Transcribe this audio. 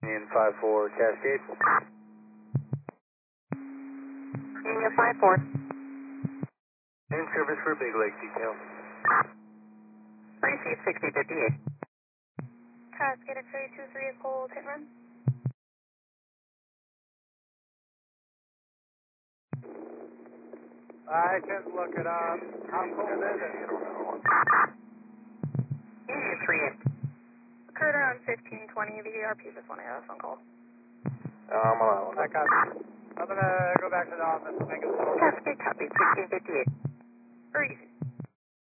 Union 5-4 Cascade. Union 5-4. In service for Big Lake detail. Receive 6058. Cascade X-ray 23 cold hit run. I can look it up. How cold is it? Union 3-8. Occurred around 15:20. The ERP just wanted a phone call. I'm on that copy. I'm gonna go back to the office and make a phone. Cascade copy 1658. Or easy.